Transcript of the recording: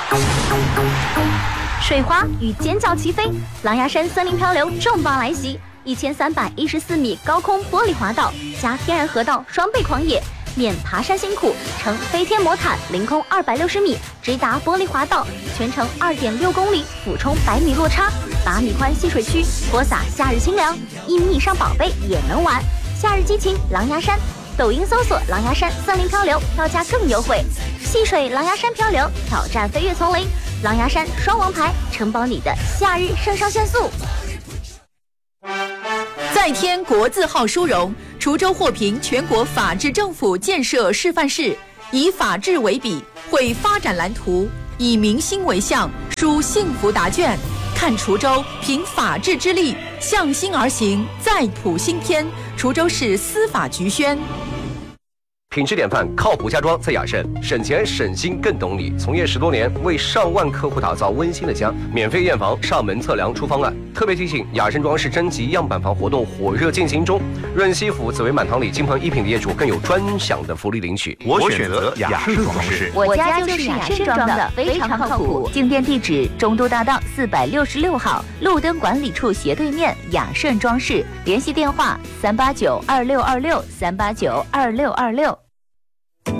水花与尖叫齐飞，狼牙山森林漂流重磅来袭！1314米高空玻璃滑道加天然河道双倍狂野，免爬山辛苦，乘飞天魔毯凌空260米直达玻璃滑道，全程2.6公里，俯冲100米落差，8米宽戏水区，播撒夏日清凉，1米以上宝贝也能玩。夏日激情狼牙山，抖音搜索狼牙山森林漂流，票价更优惠。戏水狼牙山漂流，挑战飞越丛林，狼牙山双王牌，承包你的夏日肾上腺素。 再添国字号殊荣，滁州获评全国法治政府建设示范市，以法治为笔，绘发展蓝图，以民心为向，书幸福答卷。看滁州凭法治之力，向心而行，再谱新篇。滁州市司法局宣。 品质典范，靠谱家装在雅盛，省钱省心更懂你。从业10多年，为上万客户打造温馨的家，免费验房、上门测量出方案。特别提醒，雅盛装饰征集样板房活动火热进行中，润西府紫薇满堂里金鹏一品的业主更有专享的福利领取。 我选择雅盛装饰， 我家就是雅盛装的，非常靠谱。进店地址：中都大道466号，路灯管理处斜对面，雅盛装饰。联系电话：3892626，3892626。